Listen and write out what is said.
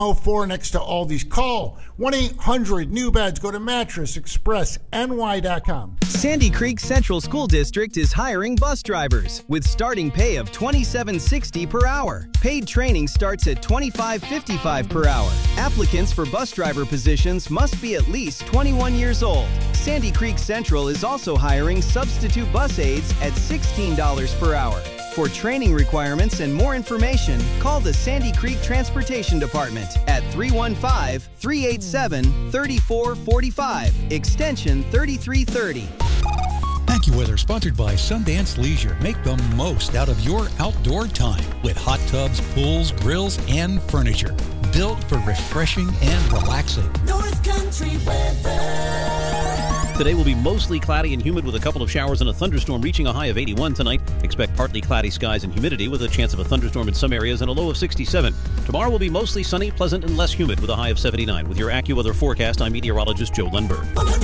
04 next to Aldi's. Call 1-800-NEW-BEDS. Go to mattressexpressny.com. Sandy Creek Central School District is hiring bus drivers with starting pay of $27.60 per hour. Paid training starts at $25.55 per hour. Applicants for bus driver positions must be at least 21 years old. Sandy Creek Central is also hiring substitute bus aides at $16 per hour. For training requirements and more information, call the Sandy Creek Transportation Department at 315-387-3445, extension 3330. AccuWeather, sponsored by Sundance Leisure. Make the most out of your outdoor time with hot tubs, pools, grills, and furniture. Built for refreshing and relaxing. North Country weather. Today will be mostly cloudy and humid with a couple of showers and a thunderstorm, reaching a high of 81 tonight. Expect partly cloudy skies and humidity with a chance of a thunderstorm in some areas and a low of 67. Tomorrow will be mostly sunny, pleasant, and less humid with a high of 79. With your AccuWeather forecast, I'm meteorologist Joe Lundberg.